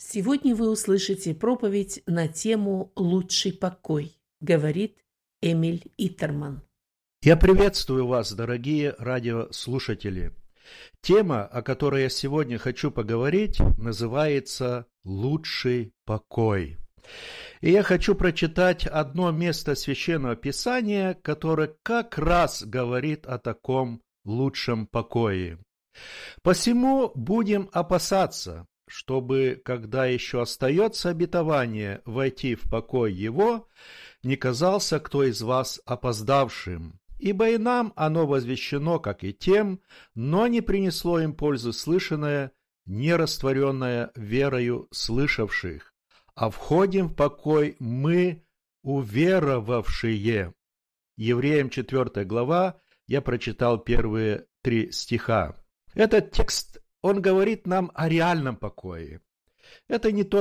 Сегодня вы услышите проповедь на тему «Лучший покой», говорит Эмиль Иттерман. Я приветствую вас, дорогие радиослушатели. Тема, о которой я сегодня хочу поговорить, называется «Лучший покой». И я хочу прочитать одно место Священного Писания, которое как раз говорит о таком лучшем покое. «Посему будем опасаться, чтобы, когда еще остается обетование войти в покой его, не казался кто из вас опоздавшим. Ибо и нам оно возвещено, как и тем, но не принесло им пользы слышанное, не растворенное верою слышавших. А входим в покой мы, уверовавшие». Евреям 4 глава, я прочитал первые 3 стиха. Этот текст, он говорит нам о реальном покое. Это не тот